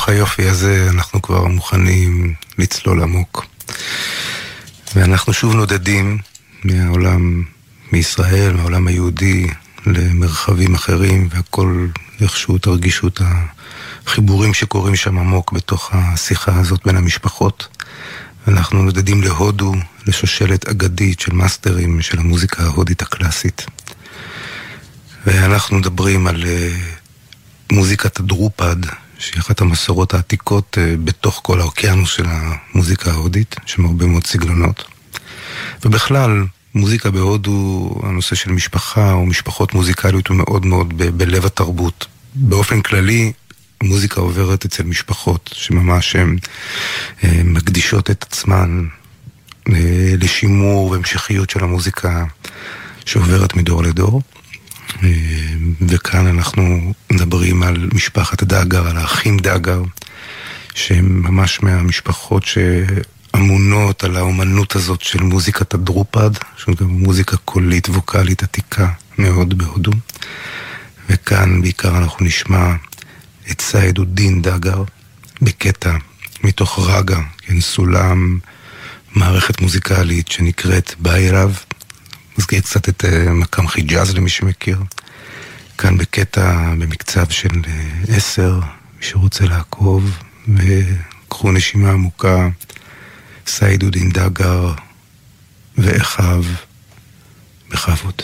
מתוך היופי הזה אנחנו כבר מוכנים לצלול עמוק. ואנחנו שוב נודדים מהעולם, מישראל, מהעולם היהודי, למרחבים אחרים, והכל איכשהו תרגישו את החיבורים שקורים שם עמוק בתוך השיחה הזאת בין המשפחות. אנחנו נודדים להודו, לשושלת אגדית של מאסטרים של המוזיקה ההודית הקלאסית. ואנחנו מדברים על מוזיקת הדרופד, שהיא אחת המסורות העתיקות בתוך כל האוקיינוס של המוזיקה ההודית, שם הרבה מאוד סגנונות. ובכלל, מוזיקה בהודו, הנושא של משפחה או משפחות מוזיקליות הוא מאוד מאוד בלב התרבות. באופן כללי, המוזיקה עוברת אצל משפחות שממש הן מקדישות את עצמן לשימור והמשכיות של המוזיקה שעוברת מדור לדור. וכאן אנחנו מדברים על משפחת דאגר, על האחים דאגר, שהם ממש מהמשפחות שאמונות על האומנות הזאת של מוזיקת הדרופד, שהיא גם מוזיקה קולית, ווקלית, עתיקה מאוד בהודו. וכאן בעיקר אנחנו נשמע את סיידודין דאגר בקטע מתוך רגע, כן, סולם, מערכת מוזיקלית שנקראת ביירב, מזכיר קצת את מקם חיג'אז למי שמכיר. כאן בקטע במקצב של 10, מי שרוצה לעקוב, וקחו נשימה עמוקה, סיידודין דאגר ואחיו בכבוד.